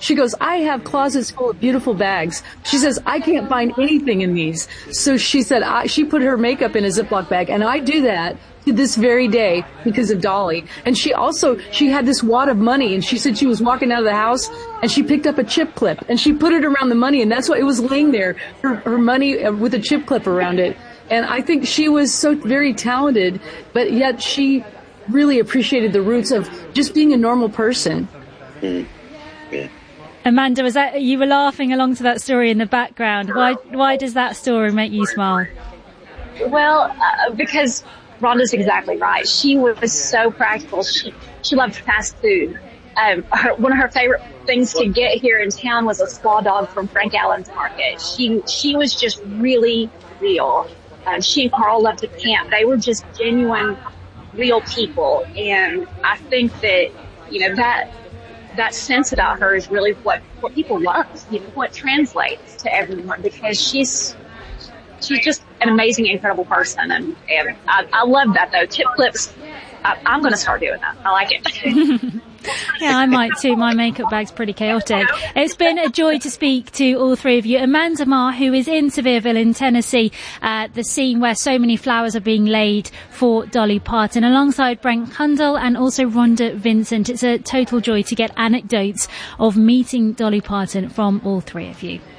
She goes, I have closets full of beautiful bags. She says, I can't find anything in these. So she said, she put her makeup in a Ziploc bag, and I do that to this very day because of Dolly. And she had this wad of money, and she said she was walking out of the house and she picked up a chip clip and she put it around the money, and that's why it was laying there, her money with a chip clip around it. And I think she was so very talented, but yet she really appreciated the roots of just being a normal person. Yeah. Amanda, was that you were laughing along to that story in the background? Why does that story make you smile? Well, because Rhonda's exactly right. She was so practical. She loved fast food. One of her favorite things to get here in town was a squaw dog from Frank Allen's Market. She was just really real. She and Carl loved to camp. They were just genuine, real people. And I think that, that sense about her is really what people love, what translates to everyone, because she's just an amazing, incredible person. And I love that, though. Chip clips, I'm going to start doing that. I like it. Yeah, I might too. My makeup bag's pretty chaotic. It's been a joy to speak to all three of you. Amanda Marr, who is in Sevierville in Tennessee, the scene where so many flowers are being laid for Dolly Parton, alongside Brent Kundal and also Rhonda Vincent. It's a total joy to get anecdotes of meeting Dolly Parton from all three of you.